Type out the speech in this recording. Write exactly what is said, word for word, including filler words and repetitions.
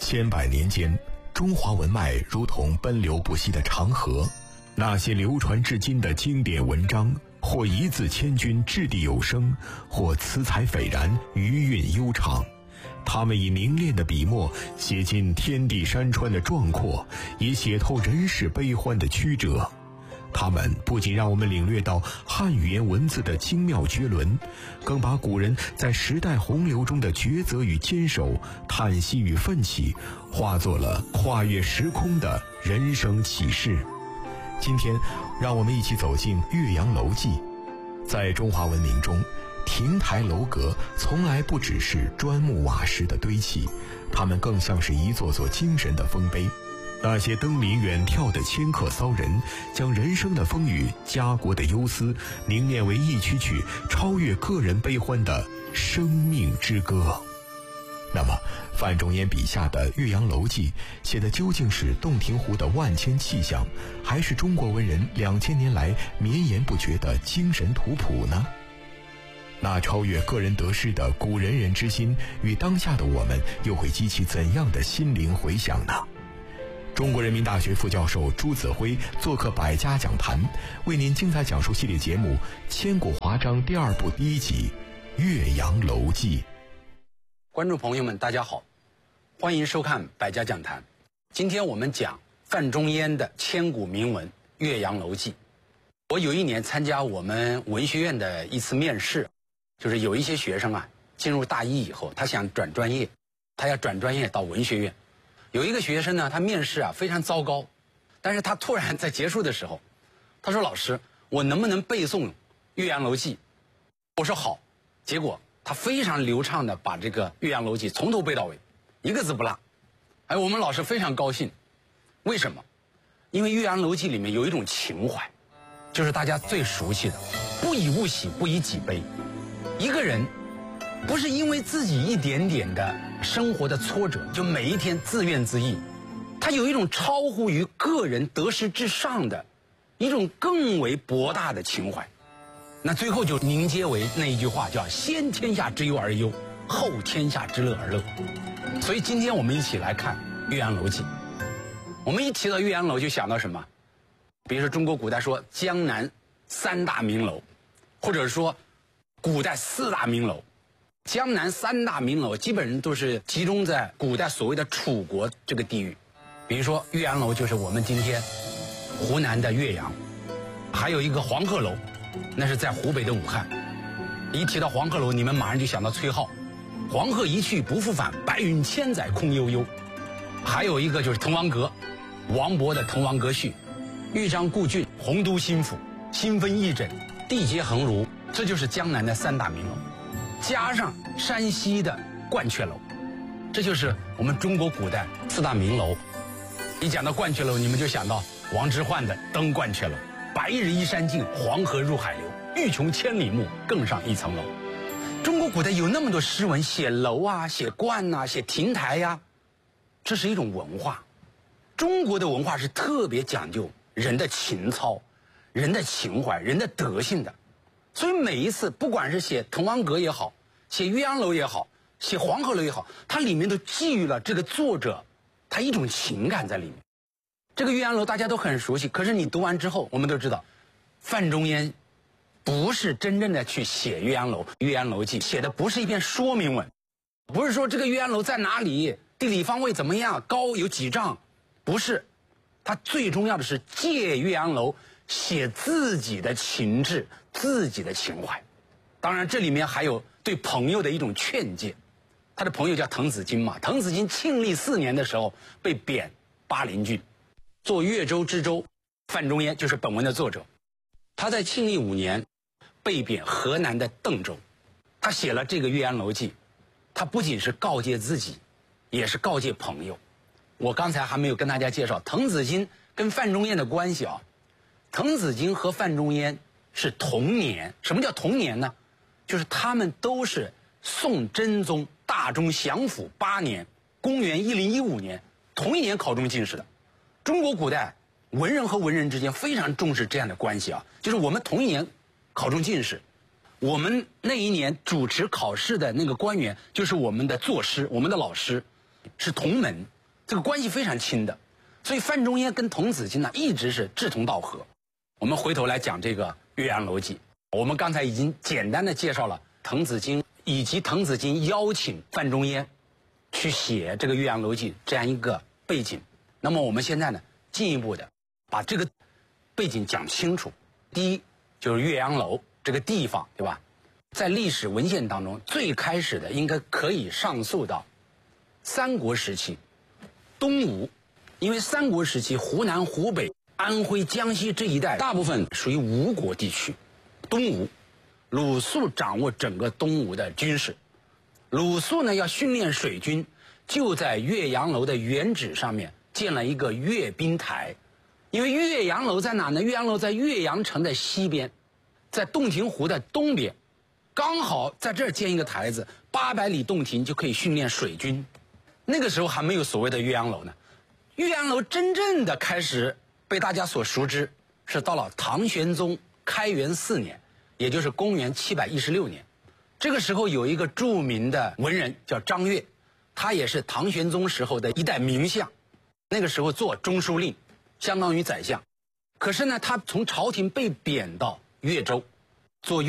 千百年间，中华文脉如同奔流不息的长河，那些流传至今的经典文章，或一字千钧，掷地有声，或词采斐然，余韵悠长。他们以凝练的笔墨写尽天地山川的壮阔，也写透人世悲欢的曲折。他们不仅让我们领略到汉语言文字的精妙绝伦，更把古人在时代洪流中的抉择与坚守、叹息与奋起，化作了跨越时空的人生启示。今天，让我们一起走进《岳阳楼记》。在中华文明中，亭台楼阁从来不只是砖木瓦石的堆砌，它们更像是一座座精神的丰碑。那些登临远眺的迁客骚人，将人生的风雨、家国的忧思凝练为一曲曲超越个人悲欢的生命之歌。那么，范仲淹笔下的《岳阳楼记》写的究竟是洞庭湖的万千气象，还是中国文人两千年来绵延不绝的精神图谱呢？那超越个人得失的古仁人之心，与当下的我们又会激起怎样的心灵回响呢？中国人民大学副教授朱子辉做客百家讲坛，为您精彩讲述系列节目《千古华章》第二部第一集《岳阳楼记》。 观众朋友们，大家好，欢迎收看百家讲坛。今天我们讲范仲淹的千古名文《岳阳楼记》。我有一年参加我们文学院的一次面试，就是有一些学生啊，进入大一以后，他想转专业，他要转专业到文学院。有一个学生呢，他面试啊非常糟糕，但是他突然在结束的时候，他说：“老师，我能不能背诵《岳阳楼记》？”我说好。结果他非常流畅的把这个《岳阳楼记》从头背到尾，一个字不落。哎，我们老师非常高兴。为什么？因为《岳阳楼记》里面有一种情怀，就是大家最熟悉的“不以物喜，不以己悲”。一个人不是因为自己一点点的生活的挫折，就每一天自怨自艾，他有一种超乎于个人得失之上的一种更为博大的情怀。那最后就凝结为那一句话，叫先天下之忧而忧，后天下之乐而乐。所以今天我们一起来看《岳阳楼记》。我们一提到岳阳楼就想到什么？比如说中国古代说江南三大名楼，或者说古代四大名楼。江南三大名楼基本上都是集中在古代所谓的楚国这个地域。比如说岳阳楼就是我们今天湖南的岳阳，还有一个黄鹤楼，那是在湖北的武汉。一提到黄鹤楼，你们马上就想到崔颢，黄鹤一去不复返，白云千载空悠悠。还有一个就是滕王阁，王勃的《滕王阁序》，豫章故郡，洪都新府，新分翼轸，地结横庐，这就是江南的三大名楼。加上山西的鹳雀楼，这就是我们中国古代四大名楼。一讲到鹳雀楼，你们就想到王之涣的《登鹳雀楼》，白日依山尽，黄河入海流，欲穷千里目，更上一层楼。中国古代有那么多诗文写楼啊，写鹳啊，写亭台呀、啊，这是一种文化。中国的文化是特别讲究人的情操、人的情怀、人的德性的。所以每一次不管是写滕王阁也好，写岳阳楼也好，写黄鹤楼也好，它里面都寄予了这个作者他一种情感在里面。这个岳阳楼大家都很熟悉，可是你读完之后，我们都知道范仲淹不是真正的去写岳阳楼。岳阳楼记写的不是一篇说明文，不是说这个岳阳楼在哪里，地理方位怎么样，高有几丈，不是。他最重要的是借岳阳楼写自己的情志，自己的情怀。当然这里面还有对朋友的一种劝诫。他的朋友叫滕子京嘛，滕子京庆历四年的时候被贬巴陵郡，做越州知州。范仲淹就是本文的作者，他在庆历五年被贬河南的邓州。他写了这个岳阳楼记，他不仅是告诫自己，也是告诫朋友。我刚才还没有跟大家介绍滕子京跟范仲淹的关系啊。滕子京和范仲淹是同年。什么叫同年呢？就是他们都是宋真宗大中祥符八年，公元一零一五年，同一年考中进士的。中国古代文人和文人之间非常重视这样的关系啊，就是我们同一年考中进士，我们那一年主持考试的那个官员就是我们的作师，我们的老师，是同门。 这个关系非常亲的。所以范仲淹跟童子经呢一直是志同道合。我们回头来讲这个《岳阳楼记》，我们刚才已经简单的介绍了滕子京以及滕子京邀请范仲淹去写这个《岳阳楼记》这样一个背景。那么我们现在呢进一步的把这个背景讲清楚。第一就是岳阳楼这个地方，对吧？在历史文献当中，最开始的应该可以上溯到三国时期东吴，因为三国时期湖南、湖北、安徽、江西这一带大部分属于吴国地区，东吴，鲁肃掌握整个东吴的军事。鲁肃呢要训练水军，就在岳阳楼的原址上面建了一个阅兵台。因为岳阳楼在哪呢？岳阳楼在岳阳城的西边，在洞庭湖的东边，刚好在这儿建一个台子，八百里洞庭就可以训练水军。那个时候还没有所谓的岳阳楼呢。岳阳楼真正的开始被大家所熟知，是到了唐玄宗开元四年，也就是公元七百一十六年。这个时候有一个著名的文人叫张悦，他也是唐玄宗时候的一代名相，那个时候做中书令，相当于宰相。可是呢，他从朝廷被贬到岳州做